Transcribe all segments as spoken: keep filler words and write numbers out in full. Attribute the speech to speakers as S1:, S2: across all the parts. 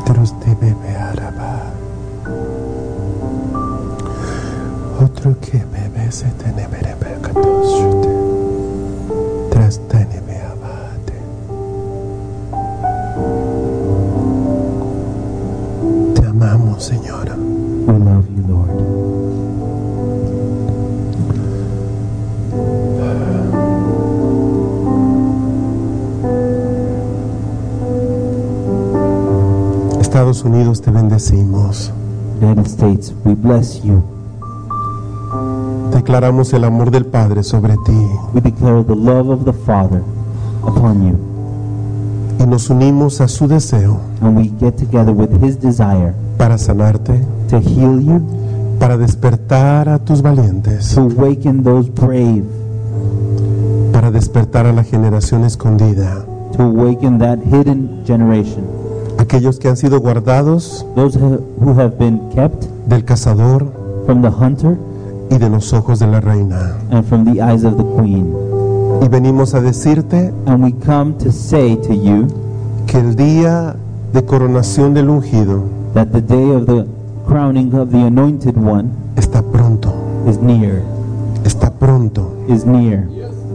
S1: Truste bebe araba. Otro que bebe se tiene berebe katoshute. Trastene me abate. Te amamos, Señora.
S2: We love you, Lord.
S1: Estados Unidos, te bendecimos.
S2: United States, we bless you.
S1: Declaramos el amor del Padre sobre ti
S2: We declare the love of the Father upon you.
S1: y nos unimos a su deseo
S2: And we get together with His desire
S1: para sanarte,
S2: to heal you,
S1: para despertar a tus valientes,
S2: to awaken those brave,
S1: para despertar a la generación escondida,
S2: to awaken that hidden generation.
S1: aquellos que han sido guardados
S2: Those who who have been kept
S1: del cazador
S2: from the hunter
S1: y de los ojos de la reina.
S2: and from the eyes of the queen.
S1: Y venimos a decirte
S2: And we come to say to you
S1: que el día de coronación del ungido
S2: that the day of the crowning of the anointed one
S1: está pronto,
S2: is near,
S1: está pronto.
S2: is near.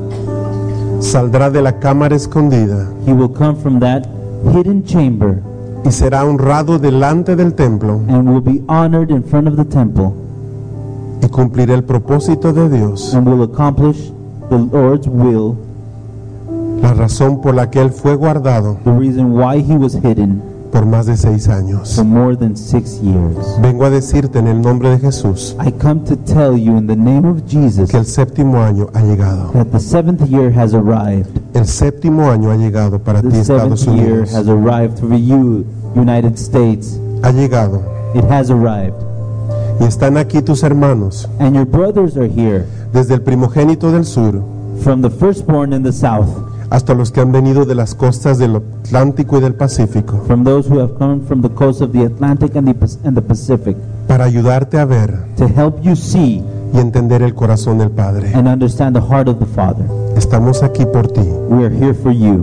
S1: Saldrá de la cámara escondida
S2: He will come from that hidden chamber
S1: y será honrado delante del templo
S2: and will be honored in front of the temple
S1: y cumplirá el propósito de Dios,
S2: and will accomplish the Lord's will,
S1: la razón por la que él fue guardado
S2: the reason why he was hidden
S1: por más de seis años.
S2: for more than six years.
S1: Vengo a decirte en el nombre de Jesús
S2: I come to tell you in the name of Jesus
S1: que el séptimo año ha llegado.
S2: that the seventh year has arrived.
S1: El séptimo año ha llegado para ti,
S2: The seventh
S1: Estados
S2: year
S1: Unidos.
S2: has arrived for you, United States.
S1: Ha llegado.
S2: It has arrived.
S1: Y están aquí tus hermanos,
S2: And your brothers are here,
S1: desde el primogénito del sur
S2: from the firstborn in the south,
S1: hasta los que han venido de las costas del Atlántico y del Pacífico,
S2: from those who have come from the coast of the Atlantic and the, Pac- and the Pacific,
S1: para ayudarte a ver
S2: to help you see
S1: y entender el corazón del Padre.
S2: and understand the heart of the Father.
S1: Estamos aquí por ti.
S2: We are here for you.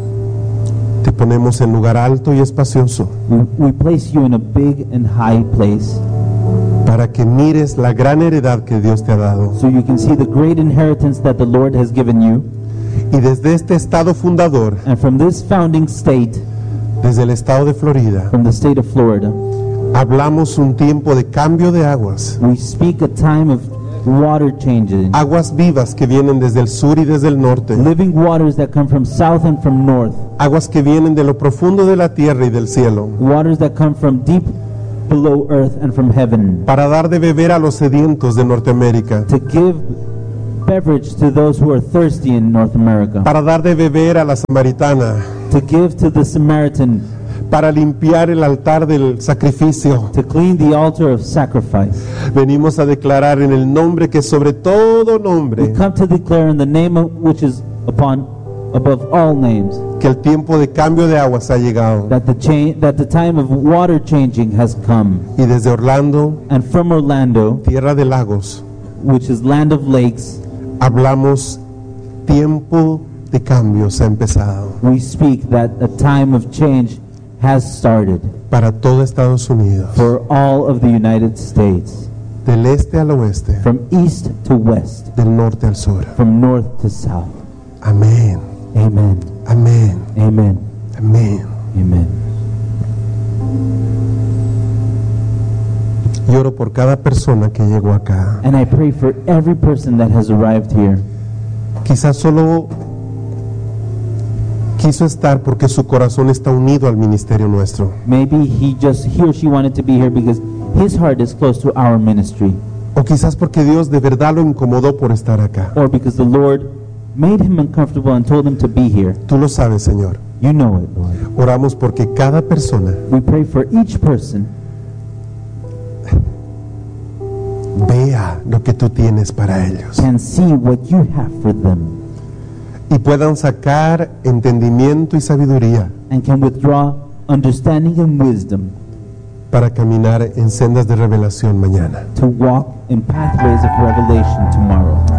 S1: Te ponemos en lugar alto y espacioso
S2: We, we place you in a big and high place
S1: para que mires la gran heredad que Dios te ha dado.
S2: so you can see the great inheritance that the Lord has given you.
S1: Y desde este estado fundador,
S2: And from this founding state,
S1: desde el estado de Florida,
S2: from the state of Florida,
S1: hablamos un tiempo de cambio de aguas.
S2: we speak a time of water changing,
S1: Aguas vivas que vienen desde el sur y desde el norte.
S2: living waters that come from south and from north,
S1: Aguas que vienen de lo profundo de la tierra y del cielo.
S2: waters that come from deep below earth and from heaven,
S1: Para dar de beber a los sedientos de Norteamérica.
S2: to give beverage to those who are thirsty in North America,
S1: Para dar de beber a la samaritana.
S2: to give to the Samaritan,
S1: Para limpiar el altar del sacrificio.
S2: to clean the altar of sacrifice.
S1: Venimos a declarar en el nombre que sobre todo
S2: We
S1: nombre,
S2: come to declare in the name of, which is upon above all names,
S1: que el tiempo de cambio de aguas ha llegado.
S2: that the cha- that the time of water changing has come.
S1: Y desde Orlando,
S2: And from Orlando,
S1: tierra de lagos,
S2: which is land of lakes,
S1: hablamos tiempo de cambios ha empezado
S2: we speak that a time of change has started
S1: para todo Estados Unidos,
S2: for all of the United States,
S1: del este al oeste,
S2: from east to west,
S1: del norte al sur.
S2: from north to south.
S1: Amén,
S2: Amen.
S1: amén,
S2: Amen.
S1: amén.
S2: Amen.
S1: Y oro por cada persona que llegó acá.
S2: And I pray for every person that has arrived here.
S1: Quizás solo quiso estar porque su corazón está unido al ministerio nuestro.
S2: Maybe he just he or she wanted to be here because his heart is close to our ministry,
S1: O quizás porque Dios de verdad lo incomodó por estar acá.
S2: or because the Lord made him uncomfortable and told him to be here.
S1: Tú lo sabes, Señor.
S2: You know it, Lord.
S1: Oramos porque cada persona
S2: We pray for each person
S1: vea lo que tú tienes para ellos
S2: can see what you have for them
S1: y puedan sacar entendimiento y sabiduría
S2: and can withdraw understanding and wisdom
S1: para caminar en sendas de revelación mañana.
S2: to walk in pathways of revelation tomorrow.